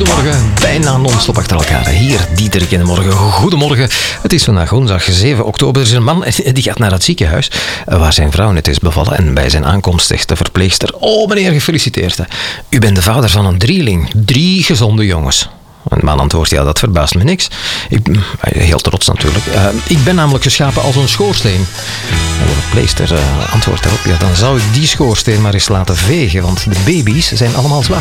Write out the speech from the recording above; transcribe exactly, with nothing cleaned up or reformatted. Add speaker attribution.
Speaker 1: goedemorgen. Bijna non-stop achter elkaar. Hier, Diederik in de morgen. Goedemorgen. Het is vandaag woensdag zeven oktober. Er is een man die gaat naar het ziekenhuis waar zijn vrouw net is bevallen. En bij zijn aankomst zegt de verpleegster: oh meneer, gefeliciteerd. U bent de vader van een drieling. Drie gezonde jongens. En de man antwoordt: ja, dat verbaast me niks. Ik, heel trots natuurlijk. Uh, ik ben namelijk geschapen als een schoorsteen. En de verpleegster uh, antwoordt daarop: ja, dan zou ik die schoorsteen maar eens laten vegen, want de baby's zijn allemaal zwart.